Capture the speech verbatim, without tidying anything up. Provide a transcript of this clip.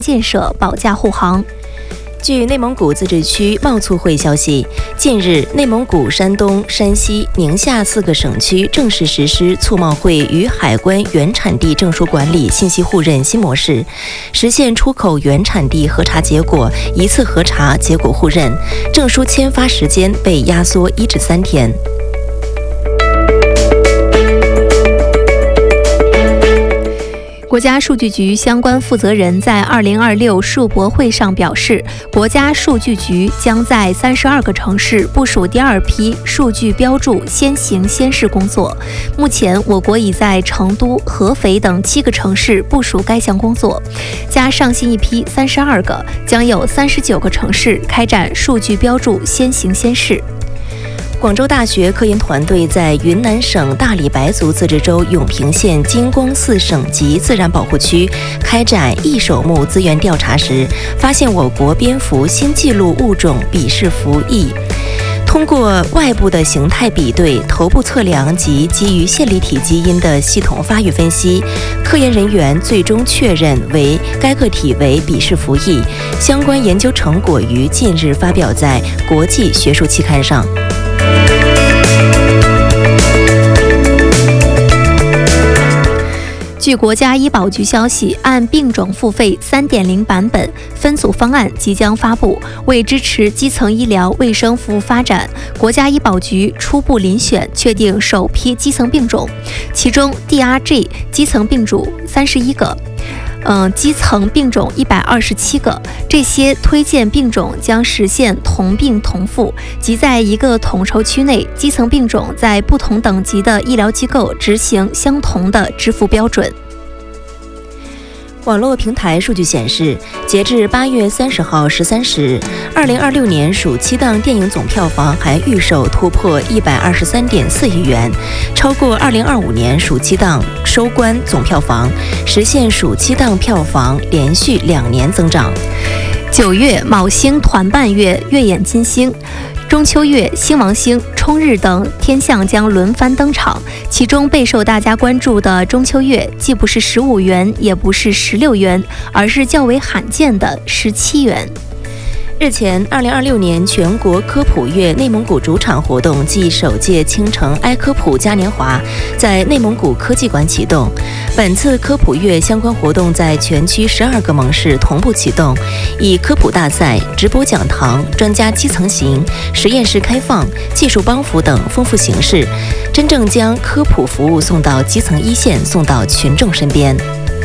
建设保驾护航。 据内蒙古自治区贸促会消息，近日，内蒙古、山东、山西、宁夏四个省区正式实施促贸会与海关原产地证书管理信息互认新模式，实现出口原产地核查结果一次核查结果互认，证书签发时间被压缩一至三天。 国家数据局相关负责人在二零二六数博会上表示，国家数据局将在三十二个城市部署第二批数据标注先行先试工作。目前，我国已在成都、合肥等七个城市部署该项工作，加上新一批三十二个，将有三十九个城市开展数据标注先行先试。 广州大学科研团队在云南省大理白族自治州永平县金光寺省级自然保护区开展异手目资源调查时，发现我国蝙蝠新纪录物种比氏蝠翼。通过外部的形态比对、头部测量及基于线粒体基因的系统发育分析，科研人员最终确认为该个体为比氏蝠翼。相关研究成果于近日发表在国际学术期刊上。 据国家医保局消息，按病种付费 三点零 版本分组方案即将发布。为支持基层医疗卫生服务发展，国家医保局初步遴选确定首批基层病种，其中 D R G 基层病种三十一个。嗯，基层病种一百二十七个，这些推荐病种将实现同病同付，即在一个统筹区内，基层病种在不同等级的医疗机构执行相同的支付标准。 网络平台数据显示，截至八月三十号十三时，二零二六年暑期档电影总票房还预售突破一百二十三点四亿元，超过二零二五年暑期档收官总票房，实现暑期档票房连续两年增长。 九月卯星团伴月，月掩金星。中秋月，星王星、冲日等天象将轮番登场，其中备受大家关注的中秋月，既不是十五元，也不是十六元，而是较为罕见的十七元。 日前，二零二六年全国科普月内蒙古主场活动暨首届青城埃科普嘉年华在内蒙古科技馆启动。本次科普月相关活动在全区十二个盟市同步启动，以科普大赛、直播讲堂、专家基层行、实验室开放、技术帮扶等丰富形式，真正将科普服务送到基层一线，送到群众身边。